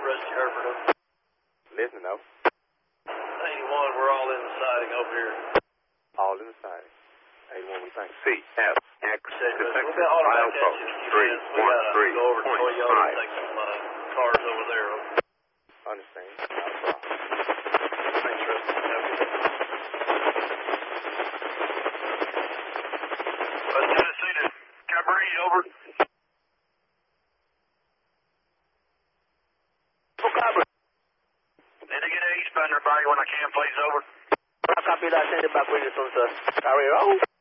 Rusty Herford. Listen, though. 81, we're all in the siding over here. All in the siding. 81, we think. CF. X. We'll be all back at you in a few minutes. We gotta go over to Toyota and take some cars over there. Understand. Not a problem. Thanks, Rusty. Have a good day. West Tennessee to Cabrini, over. Need to get an eastbound body when I can, please, over. Copy that, send it back when it's on, sir. Carry on.